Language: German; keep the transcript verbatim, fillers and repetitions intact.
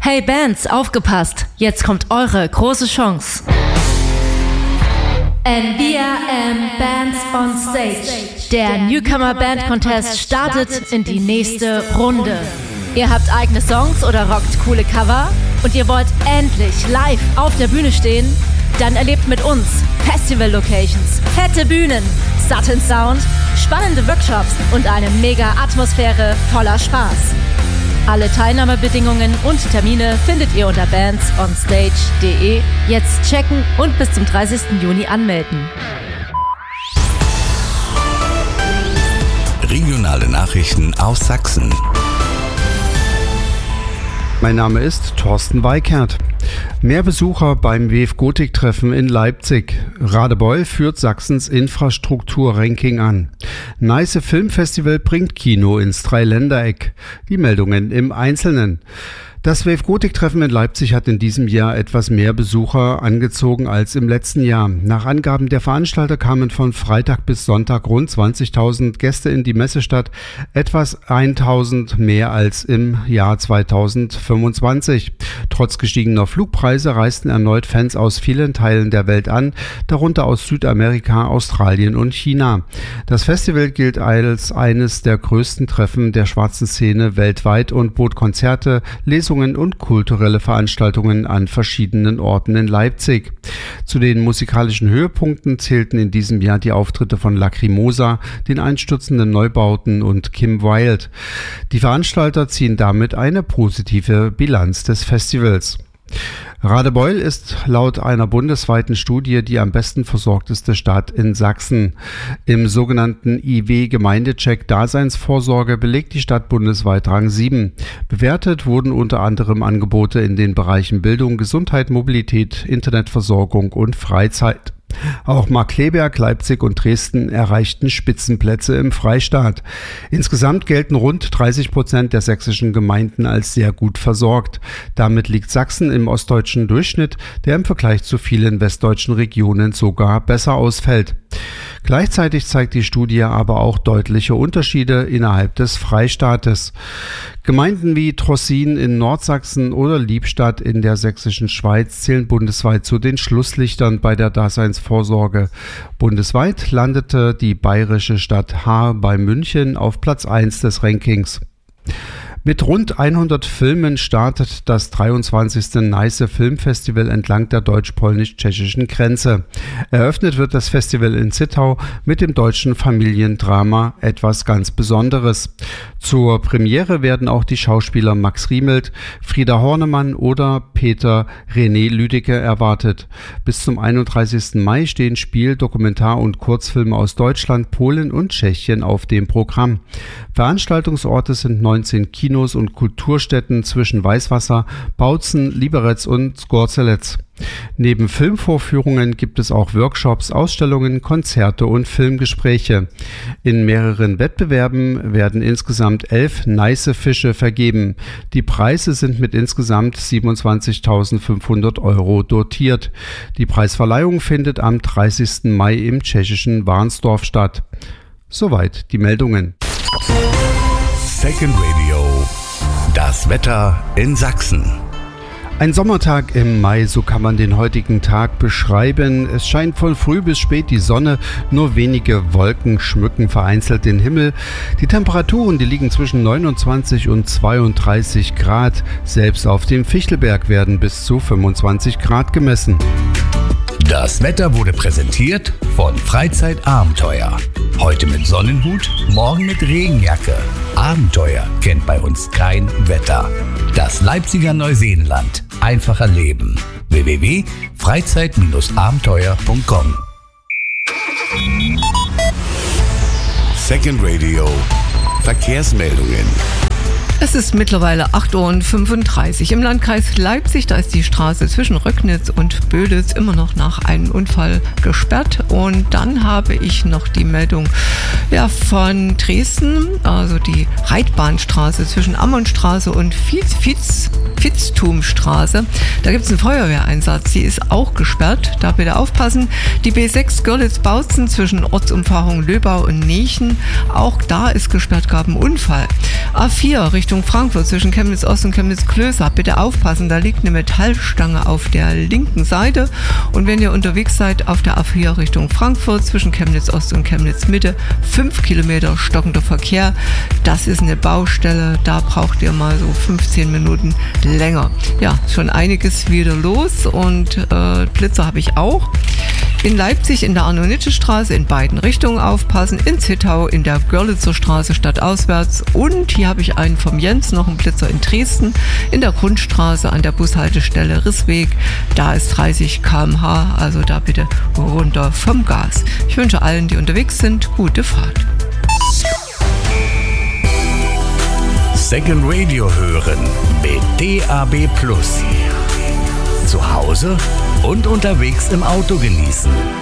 Hey Bands, aufgepasst! Jetzt kommt eure große Chance. N V R M Bands on Stage. Der Newcomer Band Contest startet in die nächste Runde. Ihr habt eigene Songs oder rockt coole Cover und ihr wollt endlich live auf der Bühne stehen? Dann erlebt mit uns Festival-Locations, fette Bühnen, satten Sound, spannende Workshops und eine mega Atmosphäre voller Spaß. Alle Teilnahmebedingungen und Termine findet ihr unter bands on stage punkt de. Jetzt checken und bis zum dreißigsten Juni anmelden. Regionale Nachrichten aus Sachsen. Mein Name ist Thorsten Weikert. Mehr Besucher beim W F Gotik-Treffen in Leipzig. Radebeul führt Sachsens Infrastruktur-Ranking an. Neiße Filmfestival bringt Kino ins Dreiländereck. Die Meldungen im Einzelnen. Das W F Gotik-Treffen in Leipzig hat in diesem Jahr etwas mehr Besucher angezogen als im letzten Jahr. Nach Angaben der Veranstalter kamen von Freitag bis Sonntag rund zwanzigtausend Gäste in die Messestadt, etwas tausend mehr als im Jahr zweitausendfünfundzwanzig. Trotz gestiegener Flugpreise reisten erneut Fans aus vielen Teilen der Welt an, darunter aus Südamerika, Australien und China. Das Festival gilt als eines der größten Treffen der schwarzen Szene weltweit und bot Konzerte, Lesungen und kulturelle Veranstaltungen an verschiedenen Orten in Leipzig. Zu den musikalischen Höhepunkten zählten in diesem Jahr die Auftritte von Lacrimosa, den einstürzenden Neubauten und Kim Wilde. Die Veranstalter ziehen damit eine positive Bilanz des Festivals. Radebeul ist laut einer bundesweiten Studie die am besten versorgteste Stadt in Sachsen. Im sogenannten I W-Gemeindecheck Daseinsvorsorge belegt die Stadt bundesweit Rang sieben. Bewertet wurden unter anderem Angebote in den Bereichen Bildung, Gesundheit, Mobilität, Internetversorgung und Freizeit. Auch Markkleeberg, Leipzig und Dresden erreichten Spitzenplätze im Freistaat. Insgesamt gelten rund dreißig Prozent der sächsischen Gemeinden als sehr gut versorgt. Damit liegt Sachsen im ostdeutschen Durchschnitt, der im Vergleich zu vielen westdeutschen Regionen sogar besser ausfällt. Gleichzeitig zeigt die Studie aber auch deutliche Unterschiede innerhalb des Freistaates. Gemeinden wie Trossin in Nordsachsen oder Liebstadt in der sächsischen Schweiz zählen bundesweit zu den Schlusslichtern bei der Daseinsvorsorge. Bundesweit landete die bayerische Stadt Haar bei München auf Platz eins des Rankings. Mit rund hundert Filmen startet das dreiundzwanzigste Neiße Filmfestival entlang der deutsch-polnisch-tschechischen Grenze. Eröffnet wird das Festival in Zittau mit dem deutschen Familiendrama Etwas ganz Besonderes. Zur Premiere werden auch die Schauspieler Max Riemelt, Frieda Hornemann oder Peter René Lüdecke erwartet. Bis zum einunddreißigsten Mai stehen Spiel-, Dokumentar- und Kurzfilme aus Deutschland, Polen und Tschechien auf dem Programm. Veranstaltungsorte sind neunzehn Kinos und Kulturstätten zwischen Weißwasser, Bautzen, Liberec und Zgorzelec. Neben Filmvorführungen gibt es auch Workshops, Ausstellungen, Konzerte und Filmgespräche. In mehreren Wettbewerben werden insgesamt elf Neiße Fische vergeben. Die Preise sind mit insgesamt siebenundzwanzigtausendfünfhundert Euro dotiert. Die Preisverleihung findet am dreißigsten Mai im tschechischen Warnsdorf statt. Soweit die Meldungen. Second Radio. Das Wetter in Sachsen. Ein Sommertag im Mai, so kann man den heutigen Tag beschreiben. Es scheint von früh bis spät die Sonne, nur wenige Wolken schmücken vereinzelt den Himmel. Die Temperaturen, die liegen zwischen neunundzwanzig und zweiunddreißig Grad. Selbst auf dem Fichtelberg werden bis zu fünfundzwanzig Grad gemessen. Das Wetter wurde präsentiert von Freizeitabenteuer. Heute mit Sonnenhut, morgen mit Regenjacke. Abenteuer kennt bei uns kein Wetter. Das Leipziger Neuseenland. Einfacher Leben. w w w punkt freizeit abenteuer punkt com. Second Radio. Verkehrsmeldungen. Es ist mittlerweile acht Uhr fünfunddreißig. Im Landkreis Leipzig, da ist die Straße zwischen Röcknitz und Böditz immer noch nach einem Unfall gesperrt. Und dann habe ich noch die Meldung ja, von Dresden, also die Reitbahnstraße zwischen Ammonstraße und Vietz, Vietz, Vitzthumstraße. Da gibt es einen Feuerwehreinsatz, die ist auch gesperrt, da bitte aufpassen. Die B sechs Görlitz-Bautzen zwischen Ortsumfahrung Löbau und Nechen, auch da ist gesperrt, gab einen Unfall. A vier Richtung Frankfurt zwischen Chemnitz Ost und Chemnitz Klößer, bitte aufpassen, da liegt eine Metallstange auf der linken Seite. Und wenn ihr unterwegs seid auf der A vier Richtung Frankfurt zwischen Chemnitz Ost und Chemnitz Mitte, fünf Kilometer stockender Verkehr, das ist eine Baustelle, da braucht ihr mal so fünfzehn Minuten länger. Ja, schon einiges wieder los und äh, Blitzer habe ich auch. In Leipzig in der Arno-Nitsche-Straße in beiden Richtungen aufpassen, in Zittau in der Görlitzer Straße stadtauswärts und hier habe ich einen vom Jens, noch einen Blitzer in Dresden in der Grundstraße an der Bushaltestelle Rissweg. Da ist dreißig Kilometer pro Stunde, also da bitte runter vom Gas. Ich wünsche allen, die unterwegs sind, gute Fahrt. Second Radio hören mit D A B Plus. Zu Hause und unterwegs im Auto genießen.